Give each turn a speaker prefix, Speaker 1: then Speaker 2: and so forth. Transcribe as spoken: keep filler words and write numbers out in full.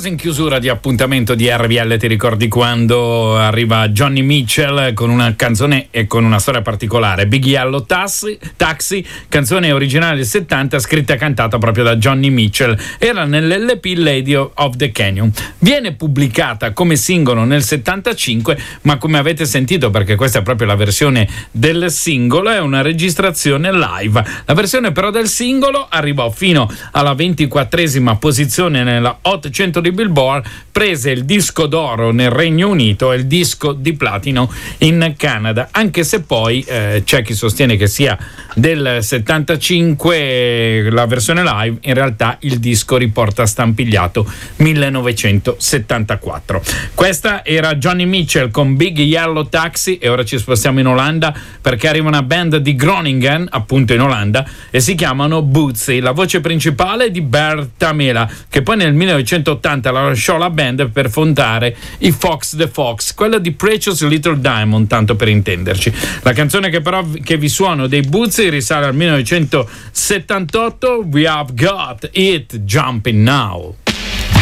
Speaker 1: Quasi in chiusura di appuntamento di R B L, ti ricordi quando arriva Johnny Mitchell con una canzone e con una storia particolare, Big Yellow Taxi, Taxi, canzone originale del settanta, scritta e cantata proprio da Johnny Mitchell, era nell'L P Lady of the Canyon. Viene pubblicata come singolo nel settantacinque, ma come avete sentito, perché questa è proprio la versione del singolo, è una registrazione live. La versione però del singolo arrivò fino alla ventiquattresima posizione nella Hot cento di Billboard, prese il disco d'oro nel Regno Unito e il disco di platino in Canada, anche se poi eh, c'è chi sostiene che sia del settantacinque la versione live, in realtà il disco riporta stampigliato millenovecentosettantaquattro. Questa era Johnny Mitchell con Big Yellow Taxi, e ora ci spostiamo in Olanda perché arriva una band di Groningen, appunto in Olanda, e si chiamano Bootsy. La voce principale è di Bert Mela, che poi nel millenovecentottanta lasciò la band per fondare i Fox the Fox, quella di Precious Little Diamond, tanto per intenderci. La canzone che però che vi suono dei Bootsy risale al millenovecentosettantotto, We Have Got It Jumping Now.